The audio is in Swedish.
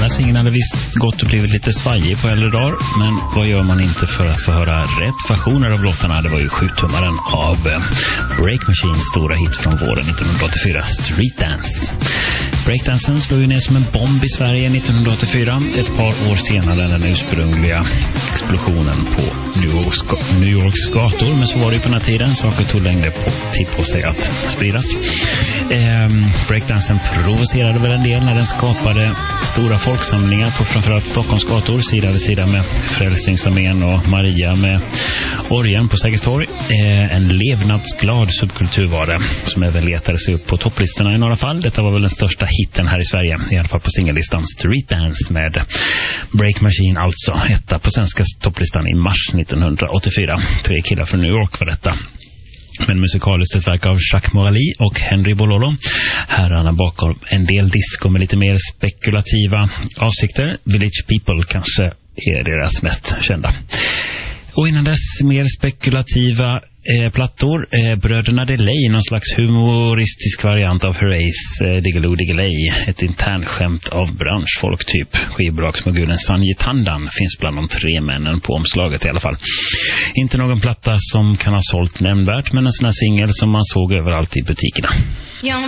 här singeln hade visst gått och blivit lite svajig på äldre dagar, men vad gör man inte för att få höra rätt versioner av låtarna? Det var ju 7-tummaren av Break Machines stora hit från våren 1984, Street Dance. Breakdansen slog ju ner som en bomb i Sverige 1984, ett par år senare än den ursprungliga explosionen på New Yorks gator. Men så var det ju på den här tiden, saker tog längre tid på sig att spridas. Breakdansen provocerade väl en del när den skapade stora folksamlingar på framförallt Stockholms gator, sida vid sida med Frälsningsarmén och Maria med orgen på Sergels torg. En levnadsglad subkultur var det, som även letade sig upp på topplistorna i några fall. Detta var väl den största hitten här i Sverige, i alla fall på singellistan. Street Dance med Break Machine, alltså etta på svenska topplistan i mars 1984. 3 killar från New York var detta. Men musikaliskt ett verk av Jacques Morali och Henry Bololo. Herrarna bakom en del disco med lite mer spekulativa avsikter. Village People kanske är deras mest kända. Och innan dess mer spekulativa plattor, Bröderna Delay, någon slags humoristisk variant av Herreys Diggiloo Diggiley, ett internskämt av branschfolk typ. Skivbolagsmogulen Sanji Tandan finns bland de 3 männen på omslaget i alla fall. Inte någon platta som kan ha sålt nämnvärt, men en sån här singel som man såg överallt i butikerna. Young